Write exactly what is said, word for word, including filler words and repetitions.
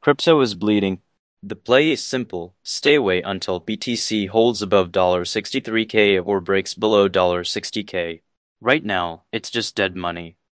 Crypto is bleeding. The play is simple. Stay away until B T C holds above sixty-three K or breaks below sixty K. Right now, it's just dead money.